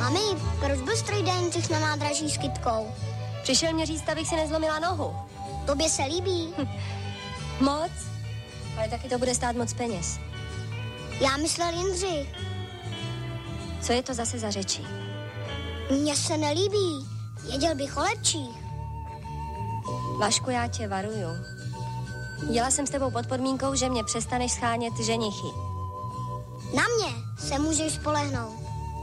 Mami, proč byl strojda Jindřich na nádraží s kytkou? Přišel mě říct, abych si nezlomila nohu. Tobě se líbí? Moc, ale taky to bude stát moc peněz. Já myslel Jindřich. Co je to zase za řeči? Mně se nelíbí. Věděl bych o lepších. Vašku, já tě varuju. Jela jsem s tebou pod podmínkou, že mě přestaneš schánět ženichy. Na mě se můžeš spolehnout.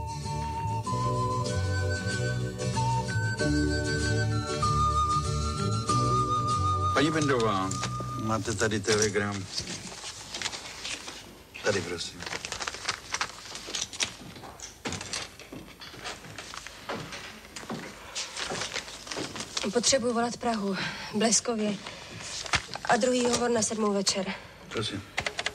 Paní Bendová, máte tady telegram. Tady, prosím. Potřebuji volat Prahu, Bleskově. A druhý hovor na 7 večer. Prosím.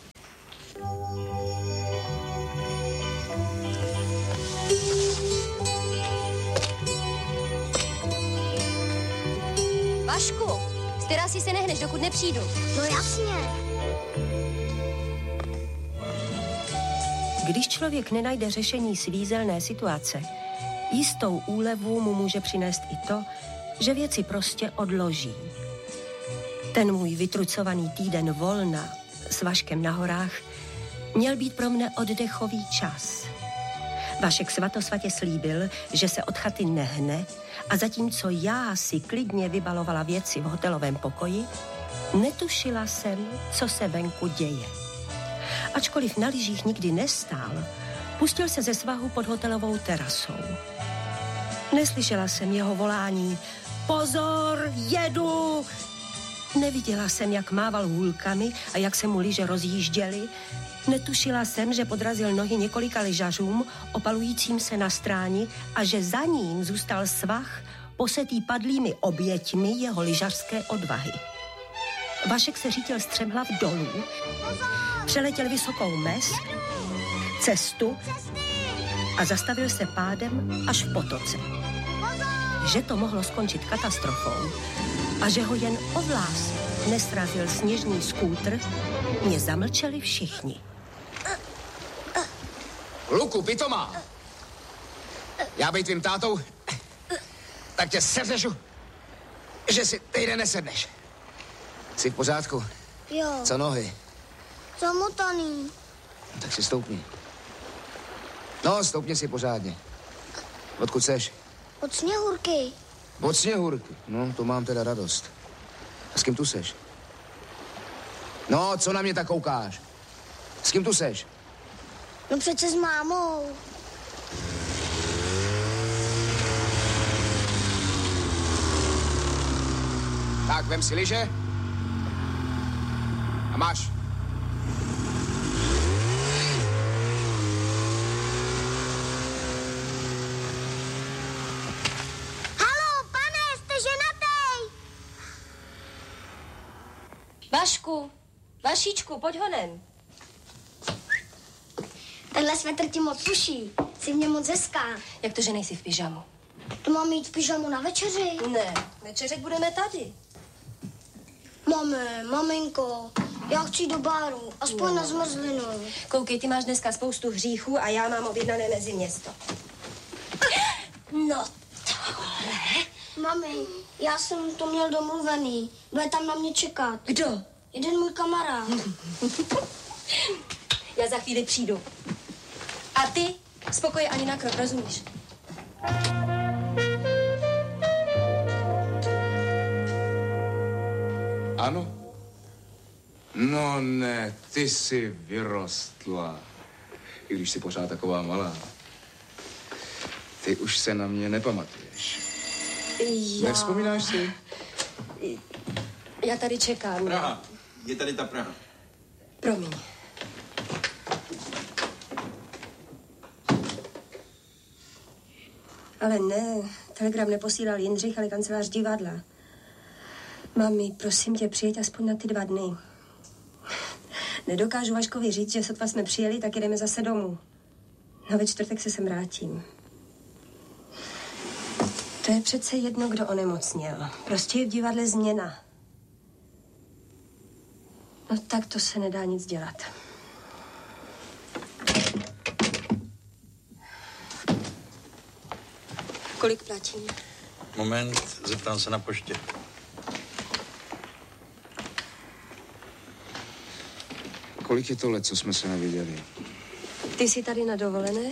Vašku, z terasy se nehneš, dokud nepřijdu. No jasně. Když člověk nenajde řešení svízelné situace, jistou úlevu mu může přinést i to, že věci prostě odloží. Ten můj vytrucovaný týden volna s Vaškem na horách měl být pro mne oddechový čas. Vašek svatosvatě slíbil, že se od chaty nehne a zatímco já si klidně vybalovala věci v hotelovém pokoji, netušila jsem, co se venku děje. Ačkoliv na lyžích nikdy nestál, pustil se ze svahu pod hotelovou terasou. Neslyšela jsem jeho volání: pozor, jedu! Neviděla jsem, jak mával hůlkami a jak se mu lyže rozjížděly. Netušila jsem, že podrazil nohy několika lyžařům, opalujícím se na stráni, a že za ním zůstal svah posetý padlými oběťmi jeho lyžařské odvahy. Vašek se řítil střemhlav dolů, přeletěl vysokou mez, cestu a zastavil se pádem až v potoce. Že to mohlo skončit katastrofou a že ho jen o vlás nesrazil sněžný skútr, mě zamlčeli všichni. Luku, pitomá! Já být tvým tátou, tak tě seřežu, že si týden nesedneš. Jsi v pořádku? Jo. Co nohy? Zamotaný. Tak si stoupni. No, stoupni si pořádně. Odkud seš? Od Sněhurky. Od Sněhurky. No, to mám teda radost. A s kým tu seš? No, co na mě tak koukáš? S kým tu seš? No přece s mámou. Tak, vem si lyže. A máš. Haló, pane, jste ženatej. Vašku, Vašíčku, pojď honem. Tenhle svetr ti moc suší. Jsi v něm moc hezká. Jak to, že nejsi v pyžamu? To mám jít v pyžamu na večeři? Ne, večeřet budeme tady. Maminko, já chci jít do báru, aspoň na zmrzlinu. Koukej, ty máš dneska spoustu hříchů a já mám objednané mezi město. No tohle. Mami, já jsem to měl domluvený. Bude tam na mě čekat. Kdo? Jeden můj kamarád. Já za chvíli přijdu. A ty spokoj ani na krok, rozumíš? Ano? No ne, ty jsi vyrostla. I když jsi pořád taková malá. Ty už se na mě nepamatuješ. Nevzpomínáš si? Já tady čekám. Praha. Je tady ta Praha. Promiň. Ale ne, telegram neposílal Jindřich, ale kancelář divadla. Mami, prosím tě, přijeď aspoň na ty 2 dny. Nedokážu Vaškovi říct, že sotva jsme přijeli, tak jedeme zase domů. No ve čtvrtek se sem vrátím. To je přece jedno, kdo onemocněl. Prostě je v divadle změna. No tak to se nedá nic dělat. Kolik platím? Moment, zeptám se na poště. Kolik je to let, co jsme se neviděli? Ty jsi tady na dovolené?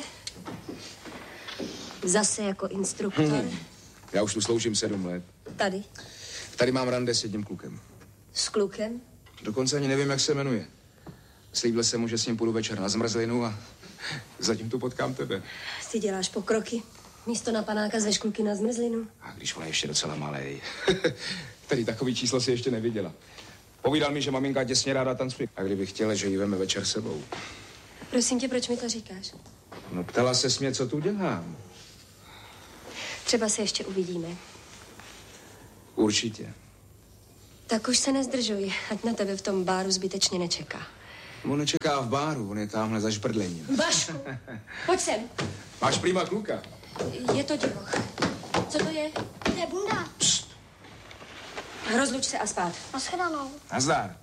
Zase jako instruktor? Já už tu sloužím 7 let. Tady? Tady mám rande s jedním klukem. S klukem? Dokonce ani nevím, jak se jmenuje. Slíbil jsem mu, že s ním půjdu večer na zmrzlinu a zatím tu potkám tebe. Ty děláš pokroky. Místo na panáka zveš kluky na zmrzlinu. A když ona ještě docela malej. Tady takový číslo si ještě neviděla. Povídal mi, že maminka těsně ráda tancuje. A kdyby chtěla, že jí veme večer sebou. Prosím tě, proč mi to říkáš? No ptala ses mě, co tu dělám. Třeba se ještě uvidíme. Určitě. Tak už se nezdržuj, ať na tebe v tom báru zbytečně nečeká. On nečeká v báru, on je tamhle za žbrdlením. Vašku, pojď sem. Máš prýma kluka? Je to divoch. Co to je? To je bunda. Rozluč se a spát. Nashledanou. Nazdar.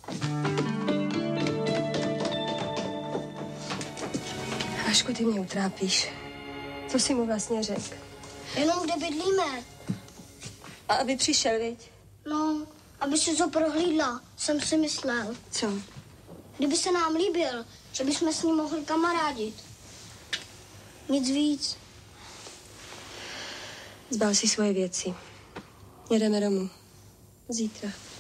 Vašku, ty mě utrápíš. Co jsi mu vlastně řekl? Jenom kde bydlíme. A aby přišel, viď? No, aby si to prohlídla, jsem si myslel. Co? Kdyby se nám líbil, že bychom s ním mohli kamarádit. Nic víc. Zbal si svoje věci. Jedeme domů. Zítra.